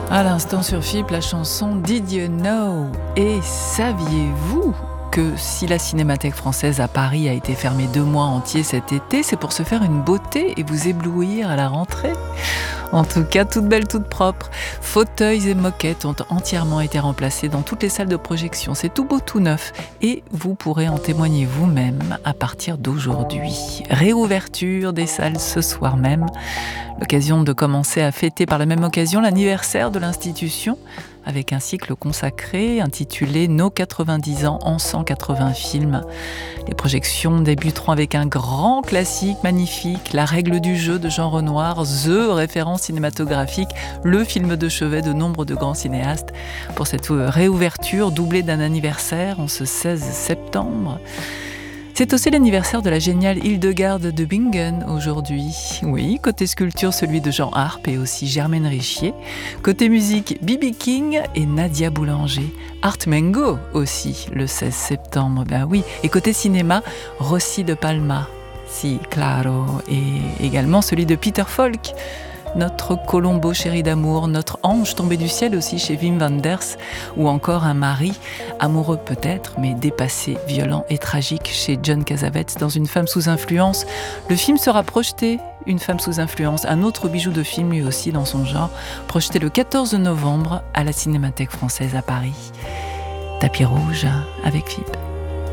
À l'instant sur FIP, la chanson Did You Know? Et saviez-vous que si la Cinémathèque française à Paris a été fermée 2 mois entiers cet été, c'est pour se faire une beauté et vous éblouir à la rentrée? En tout cas, toute belle, toute propre. Fauteuils et moquettes ont entièrement été remplacés dans toutes les salles de projection. C'est tout beau, tout neuf. Et vous pourrez en témoigner vous-même à partir d'aujourd'hui. Réouverture des salles ce soir même. L'occasion de commencer à fêter par la même occasion l'anniversaire de l'institution avec un cycle consacré intitulé Nos 90 ans en 180 films. Les projections débuteront avec un grand classique magnifique, La règle du jeu de Jean Renoir, The référence cinématographique, le film de chevet de nombre de grands cinéastes. Pour cette réouverture doublée d'un anniversaire en ce 16 septembre. C'est aussi l'anniversaire de la géniale Hildegarde de Bingen aujourd'hui. Oui, côté sculpture, celui de Jean Arp et aussi Germaine Richier. Côté musique, B.B. King et Nadia Boulanger. Art Mengo aussi, le 16 septembre, ben oui. Et côté cinéma, Rossi de Palma, si, claro. Et également celui de Peter Falk. Notre Colombo chéri d'amour, notre ange tombé du ciel aussi chez Wim Wenders, ou encore un mari, amoureux peut-être, mais dépassé, violent et tragique chez John Cassavetes dans Une femme sous influence. Le film sera projeté, Une femme sous influence, un autre bijou de film lui aussi dans son genre, projeté le 14 novembre à la Cinémathèque française à Paris. Tapis rouge avec FIP.